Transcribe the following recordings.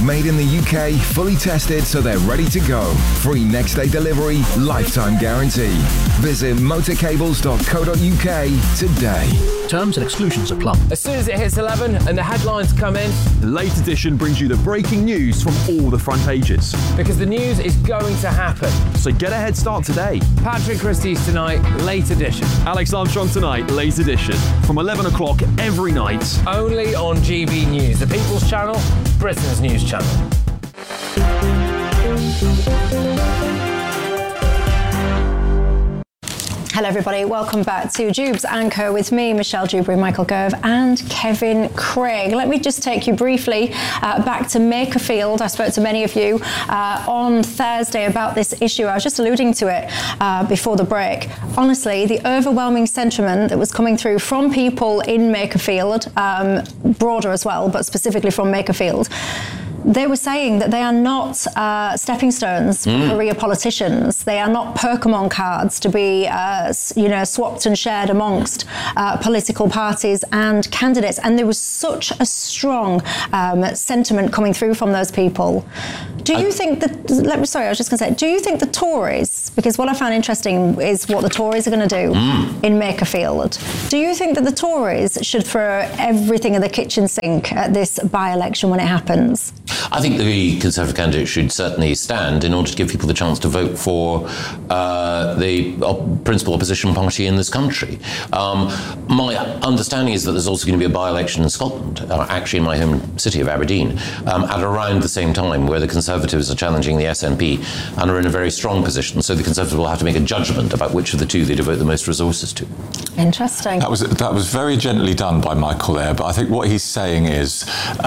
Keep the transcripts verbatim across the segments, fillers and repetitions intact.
Made in the U K, fully tested so they're ready to go. Free next day delivery, lifetime guarantee. Visit motorcables dot co dot U K today. Terms and exclusions apply. As soon as it hits eleven and the headlines come in, the Late Edition brings you the breaking news from all the front pages. Because the news is going to happen. So get a head start today. Patrick Christie's tonight, Late Edition. Alex Armstrong tonight, Late Edition. From eleven o'clock every night. Only on G B News, the People's Channel, Britain's news channel. Hello everybody, welcome back to Jubes and Co with me, Michelle Dewberry, Michael Gove and Kevin Craig. Let me just take you briefly uh, back to Makerfield. I spoke to many of you uh, on Thursday about this issue. I was just alluding to it uh, before the break. Honestly, the overwhelming sentiment that was coming through from people in Makerfield, um, broader as well, but specifically from Makerfield, they were saying that they are not uh, stepping stones for mm. career politicians. They are not Pokemon cards to be, uh, you know, swapped and shared amongst uh, political parties and candidates. And there was such a strong um, sentiment coming through from those people. Do you I, think that, let me, sorry, I was just going to say, do you think the Tories, because what I found interesting is what the Tories are going to do mm. in Makerfield. Do you think that the Tories should throw everything in the kitchen sink at this by-election when it happens? I think the Conservative candidate should certainly stand in order to give people the chance to vote for uh, the op- principal opposition party in this country. Um, my understanding is that there's also going to be a by-election in Scotland, uh, actually in my home city of Aberdeen, um, at around the same time, where the Conservatives are challenging the S N P and are in a very strong position. So the Conservatives will have to make a judgment about which of the two they devote the most resources to. Interesting. That was that was very gently done by Michael there, but I think what he's saying is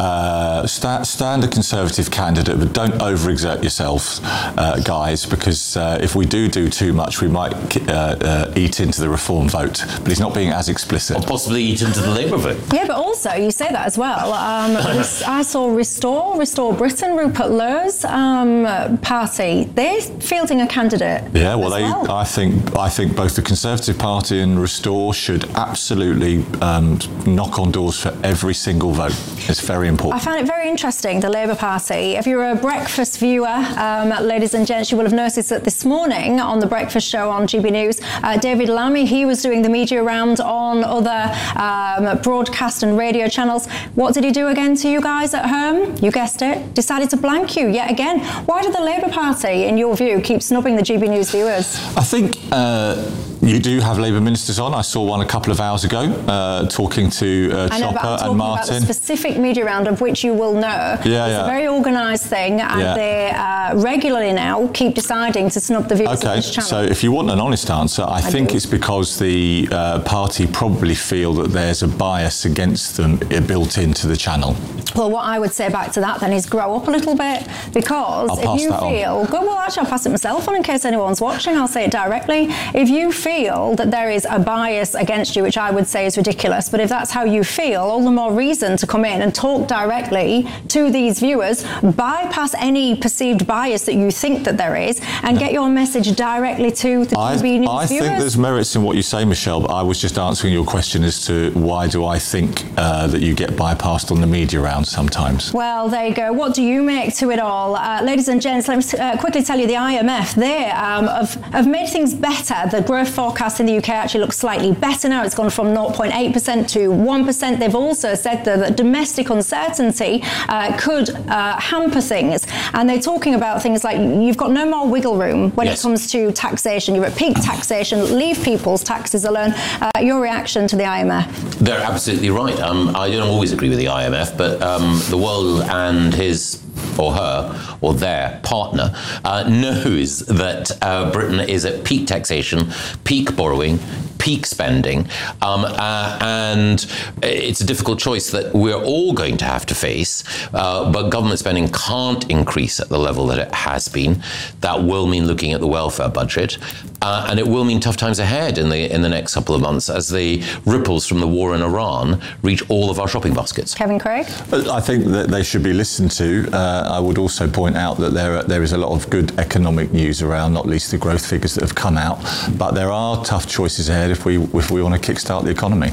uh, sta- stand a Conservative candidate, but don't overexert yourselves, uh, guys, because uh, if we do do too much, we might uh, uh, eat into the Reform vote. But he's not being as explicit. Or possibly eat into the Labour vote. Yeah, but also, you say that as well. Um, I saw Restore, Restore Britain, Rupert Lowe's um, party. They're fielding a candidate. Yeah, well, they. well. I think I think both the Conservative Party and Restore should absolutely um, knock on doors for every single vote. It's very important. I found it very interesting, the Labour Party. If you're a breakfast viewer, um, ladies and gents, you will have noticed that this morning on the breakfast show on G B News, uh, David Lammy, he was doing the media round on other um, broadcast and radio channels. What did he do again to you guys at home? You guessed it. Decided to blank you yet again. Why did the Labour Party, in your view, keep snubbing the G B News viewers? I think uh, you do have Labour ministers on. I saw one a couple of hours ago uh, talking to uh, I know, Chopper but I'm talking and Martin. About the specific media round of which you will know. Yeah, it's yeah. a very organised thing, and yeah. they uh, regularly now keep deciding to snub the viewers okay, of this channel. So if you want an honest answer, I, I think do. It's because the uh, party probably feel that there's a bias against them built into the channel. Well, what I would say back to that then is grow up a little bit, because I'll if you feel, go, well, actually, I'll pass it myself on in case anyone's watching. I'll say it directly. If you feel that there is a bias against you, which I would say is ridiculous, but if that's how you feel, all the more reason to come in and talk directly to these viewers, bypass any perceived bias that you think that there is, and get your message directly to the I, G B News I viewers. think there's merits in what you say, Michelle, but I was just answering your question as to why do I think uh, that you get bypassed on the media round sometimes. Well, there you go. What do you make to it all? Uh, ladies and gents, let me uh, quickly tell you the I M F, they um, have, have made things better. The growth forecast in the U K actually looks slightly better now. It's gone from zero point eight percent to one percent. They've also said though, that domestic uncertainty uh, could uh, hamper things. And they're talking about things like you've got no more wiggle room when yes. it comes to taxation. You're at peak taxation. Leave people's taxes alone. Uh, your reaction to the I M F? They're absolutely right. Um, I don't always agree with the I M F, but um, the world and his or her or their partner uh, knows that uh, Britain is at peak taxation, peak borrowing, peak spending, um, uh, and it's a difficult choice that we're all going to have to face, uh, but government spending can't increase at the level that it has been. That will mean looking at the welfare budget, uh, and it will mean tough times ahead in the in the next couple of months as the ripples from the war in Iran reach all of our shopping baskets. Kevin Craig? I think that they should be listened to. Uh, I would also point out that there there is a lot of good economic news around, not least the growth figures that have come out, but there are tough choices ahead if we if we want to kickstart the economy.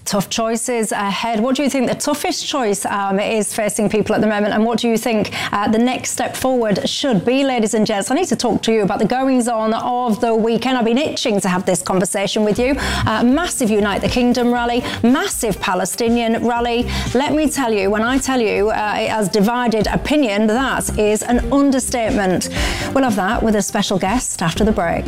Tough choices ahead. What do you think the toughest choice um, is facing people at the moment, and what do you think uh, the next step forward should be, ladies and gents? I need to talk to you about the goings-on of the weekend. I've been itching to have this conversation with you. Uh, massive Unite the Kingdom rally, massive Palestinian rally. Let me tell you, when I tell you uh, it has divided opinion, that is an understatement. We'll have that with a special guest after the break.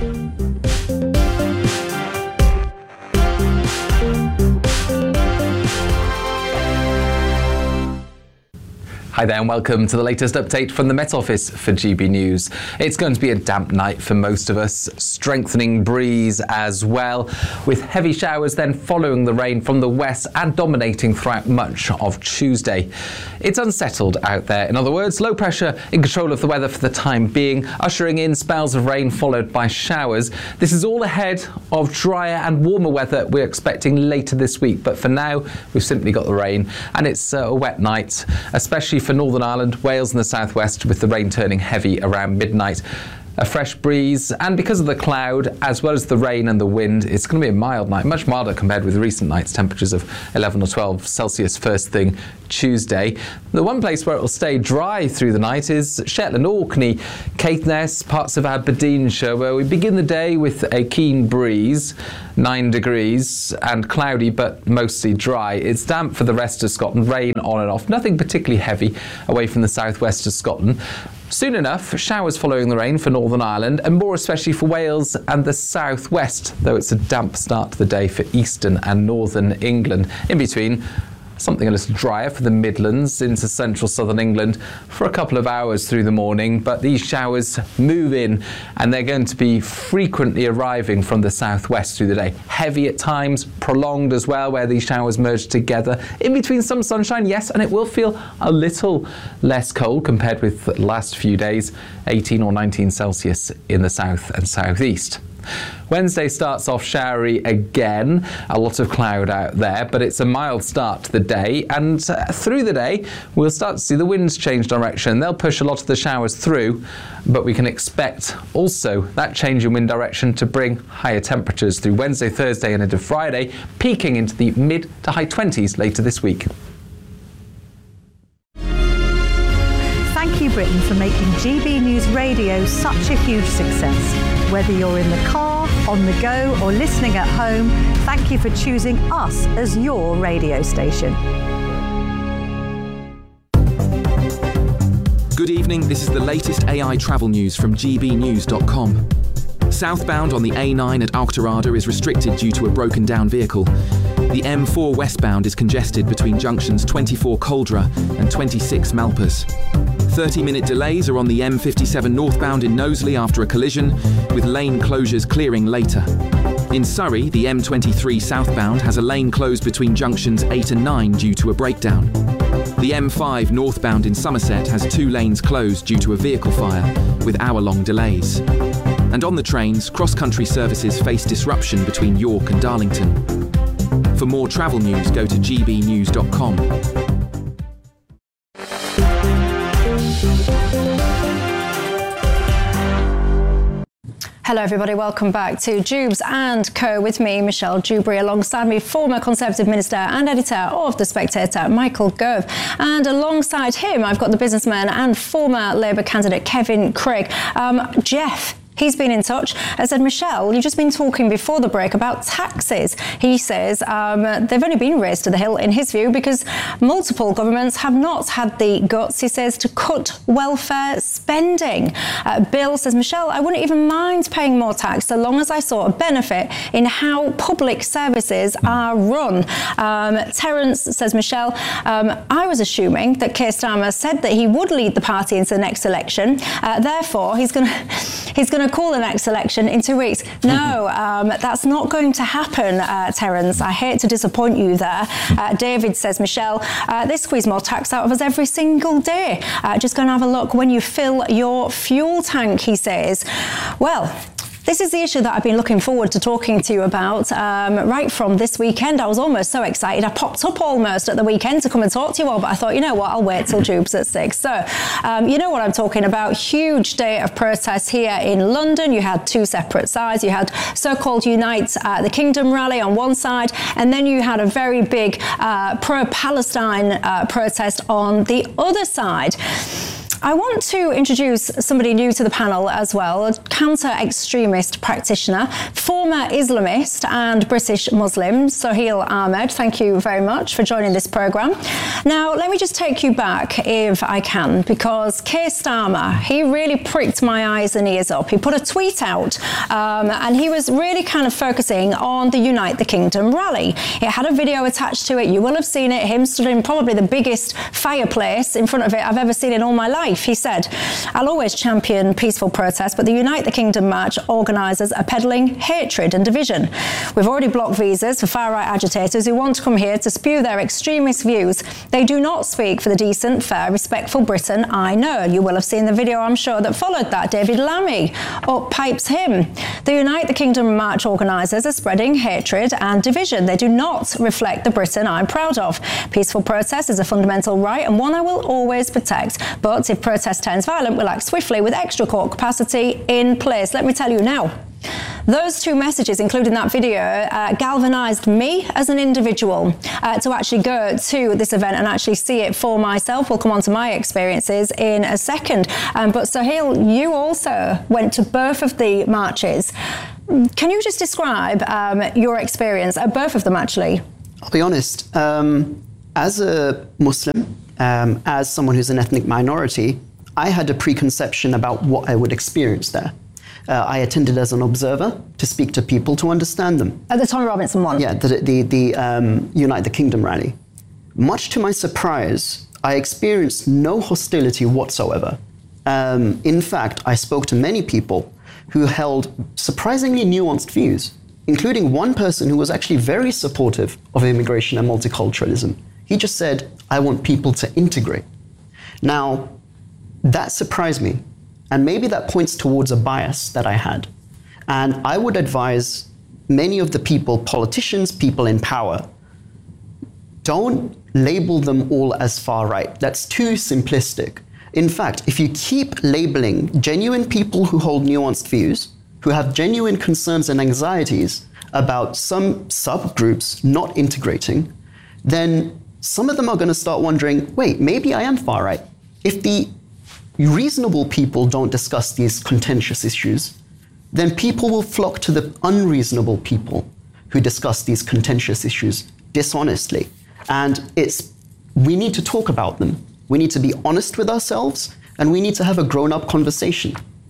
Hi there and welcome to the latest update from the Met Office for G B News. It's going to be a damp night for most of us, strengthening breeze as well, with heavy showers then following the rain from the west and dominating throughout much of Tuesday. It's unsettled out there. In other words, low pressure in control of the weather for the time being, ushering in spells of rain followed by showers. This is all ahead of drier and warmer weather we're expecting later this week. But for now, we've simply got the rain, and it's a wet night, especially for Northern Ireland, Wales and the southwest, with the rain turning heavy around midnight. A fresh breeze, and because of the cloud as well as the rain and the wind, it's going to be a mild night, much milder compared with recent nights. Temperatures of eleven or twelve Celsius first thing Tuesday. The one place where it will stay dry through the night is Shetland, Orkney, Caithness, parts of Aberdeenshire, where we begin the day with a keen breeze, nine degrees and cloudy but mostly dry. It's damp for the rest of Scotland, rain on and off, nothing particularly heavy away from the southwest of Scotland. Soon enough, showers following the rain for Northern Ireland, and more especially for Wales and the southwest, though it's a damp start to the day for eastern and northern England. In between, something a little drier for the Midlands into central southern England for a couple of hours through the morning, but these showers move in and they're going to be frequently arriving from the southwest through the day. Heavy at times, prolonged as well, where these showers merge together. In between some sunshine, yes, and it will feel a little less cold compared with the last few days, eighteen or nineteen Celsius in the south and southeast. Wednesday starts off showery again, a lot of cloud out there, but it's a mild start to the day, and uh, through the day we'll start to see the winds change direction. They'll push a lot of the showers through, but we can expect also that change in wind direction to bring higher temperatures through Wednesday, Thursday and into Friday, peaking into the mid to high twenties later this week. Thank you, Britain, for making G B News Radio such a huge success. Whether you're in the car, on the go, or listening at home, thank you for choosing us as your radio station. Good evening, this is the latest A I travel news from G B news dot com. Southbound on the A nine at Auchterarder is restricted due to a broken down vehicle. The M four westbound is congested between junctions twenty-four Coldra and twenty-six Malpas. thirty minute delays are on the M fifty-seven northbound in Knowsley after a collision, with lane closures clearing later. In Surrey, the M twenty-three southbound has a lane closed between junctions eight and nine due to a breakdown. The M five northbound in Somerset has two lanes closed due to a vehicle fire, with hour-long delays. And on the trains, cross-country services face disruption between York and Darlington. For more travel news, go to G B news dot com. Hello everybody, welcome back to Jubes and Co. With me, Michelle Dewberry, alongside me, former Conservative Minister and Editor of The Spectator, Michael Gove. And alongside him, I've got the businessman and former Labour candidate, Kevin Craig. Um, Jeff, he's been in touch. I said, Michelle, you've just been talking before the break about taxes. He says um, they've only been raised to the hill, in his view, because multiple governments have not had the guts, he says, to cut welfare spending. Uh, Bill says, Michelle, I wouldn't even mind paying more tax so long as I saw a benefit in how public services are run. Um, Terence says, Michelle, um, I was assuming that Keir Starmer said that he would lead the party into the next election. Uh, therefore, he's going to he's going to call the next election in two weeks. No, um, that's not going to happen, uh, Terence. I hate to disappoint you there. Uh, David says, Michelle, uh, they squeeze more tax out of us every single day. Uh, just go and have a look when you fill your fuel tank, he says. Well, This is the issue that I've been looking forward to talking to you about um, right from this weekend. I was almost so excited. I popped up almost at the weekend to come and talk to you all, but I thought, you know what, I'll wait till Jubes at six. So, um, you know what I'm talking about. Huge day of protests here in London. You had two separate sides. You had so-called Unite uh, the Kingdom rally on one side, and then you had a very big uh, pro-Palestine uh, protest on the other side. I want to introduce somebody new to the panel as well, a counter-extremist practitioner, former Islamist and British Muslim, Sohail Ahmed. Thank you very much for joining this programme. Now, let me just take you back, if I can, because Keir Starmer, he really pricked my eyes and ears up. He put a tweet out, um, and he was really kind of focusing on the Unite the Kingdom rally. It had a video attached to it. You will have seen it, him stood in probably the biggest fireplace in front of it I've ever seen in all my life. He said, I'll always champion peaceful protest, but the Unite the Kingdom march organisers are peddling hatred and division. We've already blocked visas for far-right agitators who want to come here to spew their extremist views. They do not speak for the decent, fair, respectful Britain I know. You will have seen the video, I'm sure, that followed that. David Lammy up pipes him. The Unite the Kingdom march organisers are spreading hatred and division. They do not reflect the Britain I'm proud of. Peaceful protest is a fundamental right and one I will always protect. But if protest turns violent, we'll act swiftly with extra court capacity in place. Let me tell you now, those two messages, including that video, uh, galvanised me as an individual uh, to actually go to this event and actually see it for myself. We'll come on to my experiences in a second. Um, but Sohail, you also went to both of the marches. Can you just describe um, your experience at both of them, actually? I'll be honest. Um, as a Muslim, Um, as someone who's an ethnic minority, I had a preconception about what I would experience there. Uh, I attended as an observer to speak to people to understand them. At the Tommy Robinson one? Yeah, the, the, the um, Unite the Kingdom rally. Much to my surprise, I experienced no hostility whatsoever. Um, in fact, I spoke to many people who held surprisingly nuanced views, including one person who was actually very supportive of immigration and multiculturalism. He just said, I want people to integrate. Now, that surprised me. And maybe that points towards a bias that I had. And I would advise many of the people, politicians, people in power, don't label them all as far right. That's too simplistic. In fact, if you keep labeling genuine people who hold nuanced views, who have genuine concerns and anxieties about some subgroups not integrating, then some of them are going to start wondering, wait, maybe I am far right. If the reasonable people don't discuss these contentious issues, then people will flock to the unreasonable people who discuss these contentious issues dishonestly. And it's, we need to talk about them. We need to be honest with ourselves, and we need to have a grown-up conversation.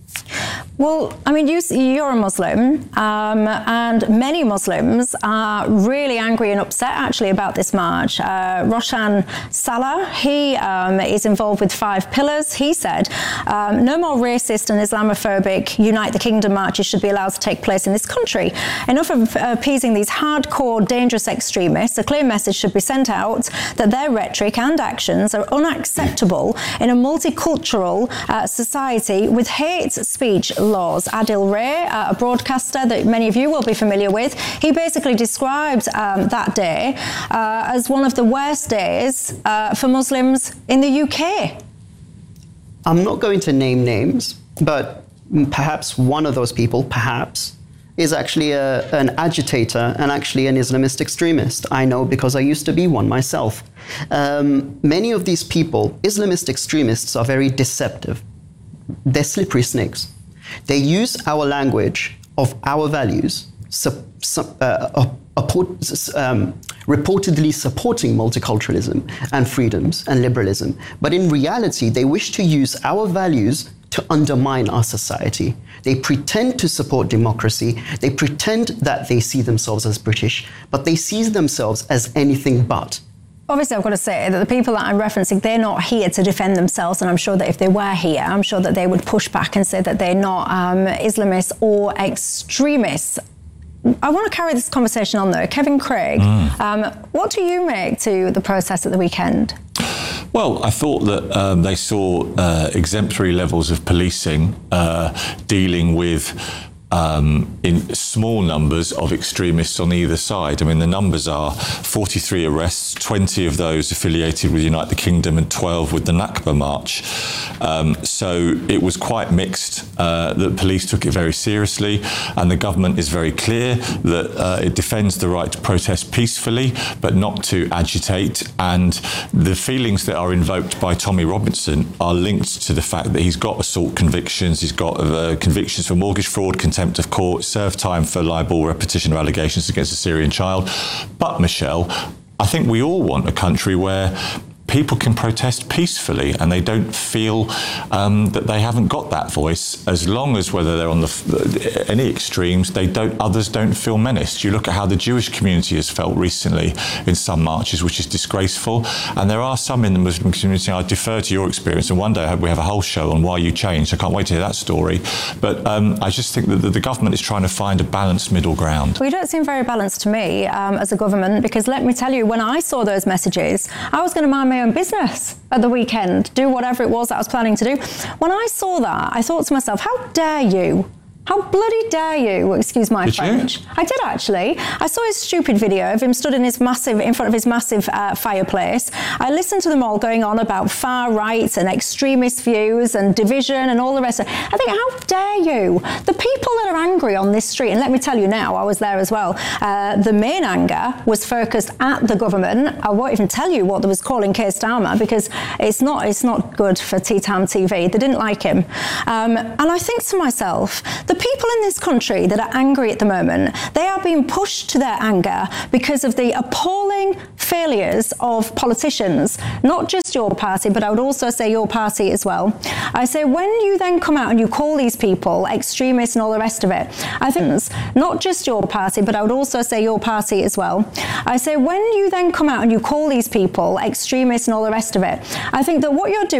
Well, I mean, you, you're a Muslim, um, and many Muslims are really angry and upset, actually, about this march. Uh, Roshan Salah, he um, is involved with Five Pillars. He said, um, no more racist and Islamophobic Unite the Kingdom marches should be allowed to take place in this country. Enough of appeasing these hardcore, dangerous extremists. A clear message should be sent out that their rhetoric and actions are unacceptable in a multicultural uh, society with hate speech laws. Adil Ray, uh, a broadcaster that many of you will be familiar with, he basically described um, that day uh, as one of the worst days uh, for Muslims in the U K. I'm not going to name names, but perhaps one of those people, perhaps, is actually a, an agitator and actually an Islamist extremist. I know because I used to be one myself. Um, many of these people, Islamist extremists, are very deceptive. They're slippery snakes. They use our language of our values, su- su- uh, um, reportedly supporting multiculturalism and freedoms and liberalism. But in reality, they wish to use our values to undermine our society. They pretend to support democracy. They pretend that they see themselves as British, but they see themselves as anything but. Obviously, I've got to say that the people that I'm referencing, they're not here to defend themselves, and I'm sure that if they were here, I'm sure that they would push back and say that they're not um, Islamists or extremists. I want to carry this conversation on, though. Kevin Craig, mm. um, what do you make to the protest at the weekend? Well, I thought that um, they saw uh, exemplary levels of policing uh, dealing with um, in small numbers of extremists on either side. I mean, the numbers are forty-three arrests, twenty of those affiliated with Unite the Kingdom and twelve with the Nakba March. Um, so it was quite mixed. Uh, the police took it very seriously, and the government is very clear that uh, it defends the right to protest peacefully, but not to agitate. And the feelings that are invoked by Tommy Robinson are linked to the fact that he's got assault convictions, he's got uh, convictions for mortgage fraud, contempt of court, served time for libel, repetition of allegations against a Syrian child. But, Michelle, I think we all want a country where people can protest peacefully and they don't feel um, that they haven't got that voice, as long as, whether they're on the, any extremes, they don't, others don't feel menaced. You look at how the Jewish community has felt recently in some marches, which is disgraceful, and there are some in the Muslim community. I defer to your experience, and one day I hope we have a whole show on why you changed. I can't wait to hear that story. But um, I just think that the, the government is trying to find a balanced middle ground. Well, you don't seem very balanced to me um, as a government, because let me tell you, when I saw those messages, I was going to mind my own business at the weekend, do whatever it was that I was planning to do. When I saw that, I thought to myself, how dare you? How bloody dare you, excuse my did French. You? I did actually. I saw his stupid video of him stood in his massive, in front of his massive uh, fireplace. I listened to them all going on about far right and extremist views and division and all the rest of it. I think, how dare you? The people that are angry on this street, and let me tell you now, I was there as well, uh, the main anger was focused at the government. I won't even tell you what they was calling Keir Starmer, because it's not, it's not good for Tea Time T V. They didn't like him. Um, and I think to myself, the people in this country that are angry at the moment, they are being pushed to their anger because of the appalling failures of politicians, not just your party, but I would also say your party as well. I say, when you then come out and you call these people extremists and all the rest of it, I think it's not just your party, but I would also say your party as well. I say, when you then come out and you call these people extremists and all the rest of it, I think that what you're doing